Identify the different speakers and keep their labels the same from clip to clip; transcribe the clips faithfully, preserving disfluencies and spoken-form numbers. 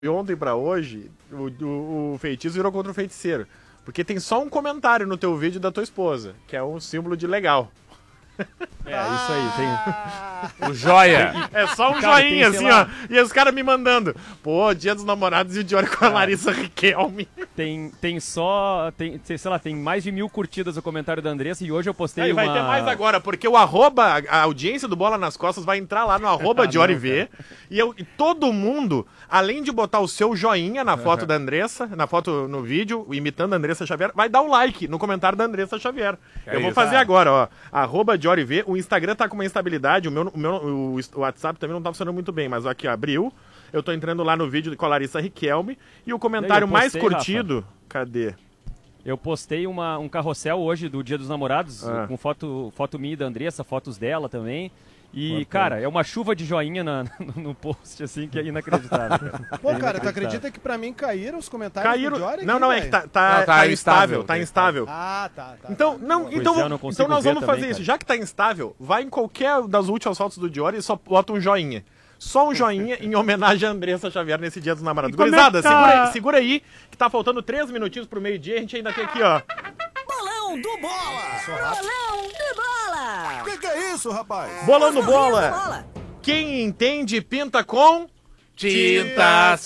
Speaker 1: E ontem pra hoje, o, o, o feitiço virou contra o feiticeiro. Porque tem só um comentário no teu vídeo da tua esposa, que é um símbolo de legal.
Speaker 2: É, isso aí, tem...
Speaker 3: O joia.
Speaker 1: É só um
Speaker 2: Cara,
Speaker 1: joinha,
Speaker 2: tem, sei
Speaker 1: assim,
Speaker 2: lá.
Speaker 1: ó. E os caras me mandando. Pô, Dia dos Namorados e o Diori com a Larissa Riquelme.
Speaker 2: Tem, tem só, tem, sei lá, tem mais de mil curtidas o comentário da Andressa e hoje eu postei
Speaker 1: Aí
Speaker 2: uma...
Speaker 1: vai ter mais agora, porque o arroba, a audiência do Bola nas Costas vai entrar lá no arroba
Speaker 2: Ah,
Speaker 1: Diori
Speaker 2: não,
Speaker 1: V. E, eu, e todo mundo, além de botar o seu joinha na foto da Andressa, na foto no vídeo, imitando a Andressa Xavier, vai dar o like no comentário da Andressa Xavier.
Speaker 3: É
Speaker 1: eu vou
Speaker 3: isso,
Speaker 1: fazer
Speaker 3: ah.
Speaker 1: agora, ó. Arroba Diori V. O Instagram tá com uma instabilidade, o meu, o meu o, o WhatsApp também não tá funcionando muito bem, mas ó, aqui, ó, abriu. Eu tô entrando lá no vídeo com a Larissa Riquelme. E o comentário
Speaker 2: Eu
Speaker 1: mais
Speaker 2: postei,
Speaker 1: curtido...
Speaker 2: Rafa.
Speaker 1: Cadê?
Speaker 2: Eu postei uma, um carrossel hoje do Dia dos Namorados,
Speaker 1: Ah.
Speaker 2: com foto, foto minha e da Andressa, fotos dela também. E, cara, é uma chuva de joinha na, no, no post, assim, que é inacreditável. Cara.
Speaker 4: Pô,
Speaker 2: É
Speaker 4: cara, tu
Speaker 2: inacreditável.
Speaker 4: acredita que pra mim caíram os comentários
Speaker 1: Caíram...
Speaker 4: do Diori?
Speaker 1: Não,
Speaker 4: aqui,
Speaker 1: não, é
Speaker 4: velho?
Speaker 1: que tá, tá,
Speaker 3: Não, tá
Speaker 1: tá
Speaker 3: instável,
Speaker 1: instável, tá
Speaker 3: tá
Speaker 1: instável.
Speaker 4: Ah, tá, tá.
Speaker 1: Então,
Speaker 4: tá.
Speaker 1: não,
Speaker 4: Boa.
Speaker 1: então,
Speaker 2: Pois é, eu não consigo
Speaker 1: então nós
Speaker 2: ver
Speaker 1: vamos fazer
Speaker 2: também,
Speaker 1: isso.
Speaker 2: cara.
Speaker 1: Já que tá instável, vai em qualquer das últimas fotos do Diori e só bota um joinha. Só um joinha em homenagem a Andressa Xavier nesse Dia dos Namorados.
Speaker 5: E como é
Speaker 1: Gurizada,
Speaker 5: que tá-
Speaker 1: segura, aí, segura aí, que tá faltando três minutinhos pro meio-dia, a gente ainda tem aqui, ó.
Speaker 6: Bolão do Bola! Bolão do Bola!
Speaker 4: Que que é isso, rapaz?
Speaker 1: Bolão do
Speaker 6: As bolinhas
Speaker 1: Bola.
Speaker 6: do Bola.
Speaker 1: Quem entende, pinta com...
Speaker 3: Tintas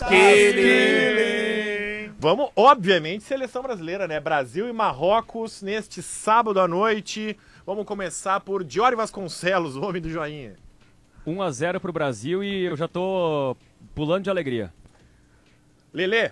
Speaker 3: Killing.
Speaker 1: Vamos, obviamente, seleção brasileira, né? Brasil e Marrocos neste sábado à noite. Vamos começar por Diori Vasconcelos, o homem do joinha.
Speaker 2: um a zero pro Brasil e eu já tô pulando de alegria.
Speaker 1: Lelê.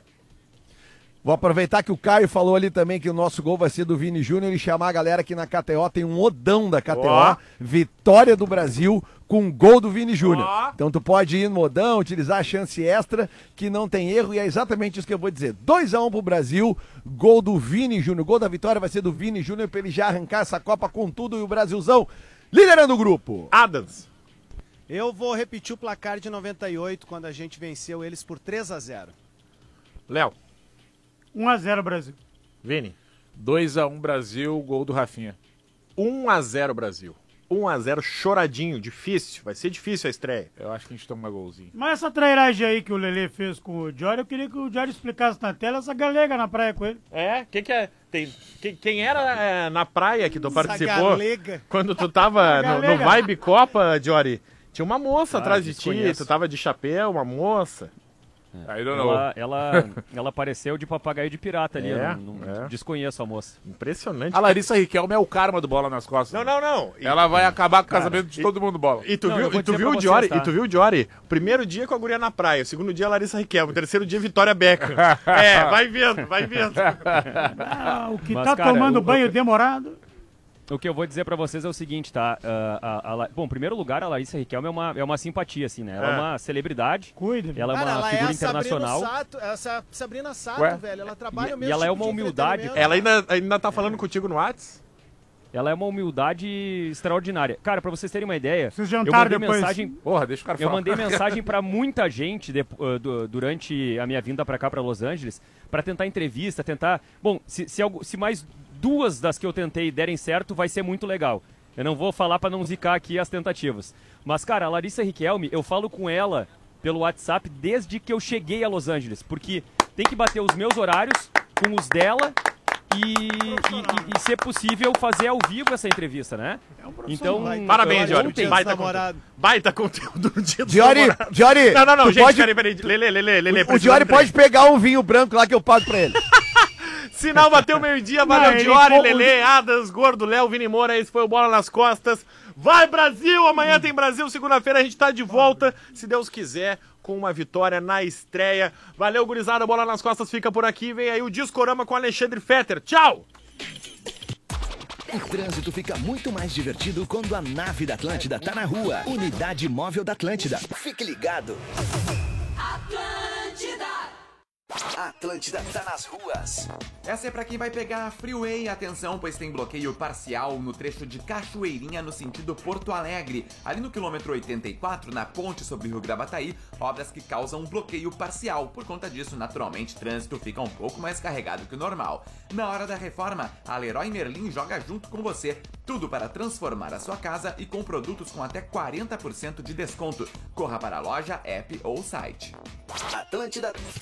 Speaker 7: Vou aproveitar que o Caio falou ali também que o nosso gol vai ser do Vini Júnior e chamar a galera que na K T O tem um odão da K T O,
Speaker 1: Ó.
Speaker 7: vitória do Brasil com gol do Vini Júnior.
Speaker 1: Ó.
Speaker 7: Então tu pode ir no odão, utilizar a chance extra, que não tem erro, e é exatamente isso que eu vou dizer. dois a um pro Brasil, gol do Vini Júnior. Gol da vitória vai ser do Vini Júnior pra ele já arrancar essa Copa com tudo e o Brasilzão liderando o grupo.
Speaker 1: Adams.
Speaker 4: Eu vou repetir o placar de noventa e oito, quando a gente venceu eles por três a zero.
Speaker 1: Léo.
Speaker 5: um a zero Brasil.
Speaker 1: Vini.
Speaker 3: dois a um Brasil, gol do Rafinha.
Speaker 1: um a zero Brasil. um a zero choradinho, difícil. Vai ser difícil a estreia.
Speaker 3: Eu acho que a gente toma golzinho.
Speaker 5: Mas essa trairagem aí que o Lelê fez com o Diori, eu queria que o Diori explicasse na tela essa galega na praia com ele.
Speaker 1: É? Quem que é? Tem, quem, quem era é, na praia que tu
Speaker 4: Essa
Speaker 1: participou?
Speaker 4: galega.
Speaker 1: Quando tu tava no, no
Speaker 5: galega.
Speaker 1: Vibe Copa, Diori? Tinha uma moça
Speaker 2: Ah,
Speaker 1: atrás de ti,
Speaker 2: desconheço.
Speaker 1: tu tava de chapéu, uma moça.
Speaker 3: I don't know.
Speaker 2: Ela, ela, ela apareceu de papagaio de pirata ali,
Speaker 1: É,
Speaker 2: eu não, não-
Speaker 1: é.
Speaker 2: desconheço a moça.
Speaker 1: Impressionante.
Speaker 3: A Larissa Riquelme é o karma do Bola nas costas.
Speaker 1: Não, não, não. E,
Speaker 3: Ela vai acabar com o
Speaker 2: Cara,
Speaker 3: casamento de todo mundo Bola.
Speaker 1: e tu
Speaker 2: Não, eu
Speaker 1: viu,
Speaker 2: vou
Speaker 1: e tu
Speaker 2: dizer
Speaker 1: viu
Speaker 2: pra
Speaker 1: o Diori?
Speaker 2: vocês, tá?
Speaker 1: E tu viu o Diori? Primeiro dia com a guria na praia, o segundo dia a Larissa Riquelme, o terceiro dia Vitória Beckham. É, vai vendo, vai vendo.
Speaker 5: Ah, o que
Speaker 2: Mas,
Speaker 5: tá
Speaker 2: cara,
Speaker 5: tomando
Speaker 2: eu-
Speaker 5: banho
Speaker 2: eu-
Speaker 5: demorado.
Speaker 2: O que eu vou dizer pra vocês é o seguinte, tá? Ah, a- a La- bom, em primeiro lugar, a Larissa Riquelme é uma, é uma simpatia, assim, né? Ela é,
Speaker 1: É.
Speaker 2: uma celebridade,
Speaker 5: Cuida.
Speaker 2: ela é uma
Speaker 4: Cara, ela
Speaker 2: figura
Speaker 4: é a
Speaker 2: internacional.
Speaker 4: Sabrina Sato, essa Sabrina Sato,
Speaker 3: Ué?
Speaker 4: velho. Ela trabalha
Speaker 2: E-
Speaker 4: o
Speaker 2: e
Speaker 4: mesmo
Speaker 2: ela é
Speaker 4: tipo
Speaker 2: uma
Speaker 4: de
Speaker 2: humildade,
Speaker 4: entretenimento.
Speaker 1: Ela ainda, ainda tá falando contigo no Whats?
Speaker 2: Ela é uma humildade extraordinária. Cara, pra vocês terem uma ideia,
Speaker 5: Vocês
Speaker 2: eu
Speaker 5: jantaram
Speaker 2: mandei
Speaker 5: depois?
Speaker 2: mensagem...
Speaker 3: Porra, deixa o cara
Speaker 2: Eu
Speaker 3: falar.
Speaker 2: mandei mensagem pra muita gente de- uh, du- durante a minha vinda pra cá, pra Los Angeles, pra tentar entrevista, tentar... Bom, se, se, algu- se mais duas das que eu tentei derem certo, vai ser muito legal. Eu não vou falar pra não zicar aqui as tentativas. Mas, cara, a Larissa Riquelme, eu falo com ela pelo WhatsApp desde que eu cheguei a Los Angeles, porque tem que bater os meus horários com os dela e, e, e, e se possível, fazer ao vivo essa entrevista, né? Então,
Speaker 4: Vai,
Speaker 1: Parabéns,
Speaker 2: eu-
Speaker 1: Diori.
Speaker 2: ontem-
Speaker 1: Baita
Speaker 4: namorado.
Speaker 1: conteúdo. Baita conteúdo no dia do
Speaker 7: Diori,
Speaker 1: namorado.
Speaker 7: Diori,
Speaker 1: Não, não, não,
Speaker 7: tu
Speaker 1: gente,
Speaker 7: pode-
Speaker 1: peraí, peraí. Lele, Lele, Lele.
Speaker 7: o Diori pode pegar um vinho branco lá que eu pago pra ele.
Speaker 1: Sinal bateu meio-dia, valeu
Speaker 5: Não, ele
Speaker 1: Diori,
Speaker 5: ficou-
Speaker 1: Lele, Adams, Gordo, Léo, Vini Moura, esse foi o Bola nas Costas. Vai Brasil, amanhã tem Brasil, segunda-feira a gente tá de volta, se Deus quiser, com uma vitória na estreia. Valeu, gurizada, Bola nas Costas fica por aqui, vem aí o Discorama com Alexandre Fetter, tchau!
Speaker 6: O trânsito fica muito mais divertido quando a nave da Atlântida tá na rua. Unidade Móvel da Atlântida. Fique ligado. Atlântida tá nas ruas.
Speaker 8: Essa é pra quem vai pegar a Freeway. Atenção, pois tem bloqueio parcial no trecho de Cachoeirinha no sentido Porto Alegre. Ali no quilômetro oitenta e quatro, na ponte sobre o Rio Gravataí, obras que causam bloqueio parcial. Por conta disso, naturalmente, o trânsito fica um pouco mais carregado que o normal. Na hora da reforma, a Leroy Merlin joga junto com você. Tudo para transformar a sua casa e com produtos com até quarenta por cento de desconto. Corra para a loja, app ou site.
Speaker 6: Atlântida